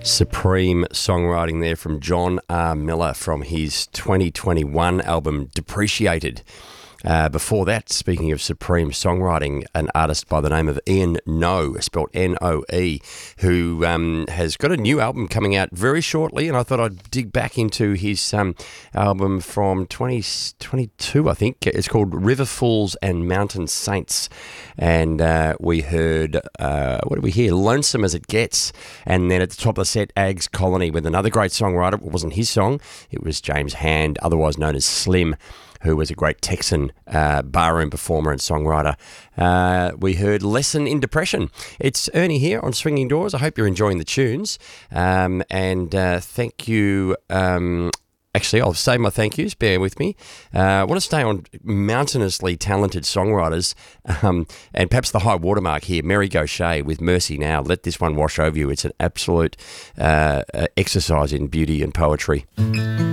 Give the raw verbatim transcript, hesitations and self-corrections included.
Supreme songwriting there from John R. Miller from his twenty twenty-one album Depreciated. Uh, before that, speaking of supreme songwriting, an artist by the name of Ian Noe, spelled N O E, who um, has got a new album coming out very shortly, and I thought I'd dig back into his um, album from twenty twenty-two, I think. It's called River Fools and Mountain Saints, and uh, we heard, uh, what did we hear? Lonesome as It Gets, and then at the top of the set, Ags Colony with another great songwriter. It wasn't his song, it was James Hand, otherwise known as Slim, who was a great Texan uh, barroom performer and songwriter. Uh, we heard Lesson in Depression. It's Ernie here on Swinging Doors. I hope you're enjoying the tunes. Um, and uh, thank you. Um, actually, I'll say my thank yous. Bear with me. Uh, I want to stay on mountainously talented songwriters. Um, and perhaps the high watermark here, Mary Gauthier with Mercy Now. Let this one wash over you. It's an absolute uh, uh, exercise in beauty and poetry.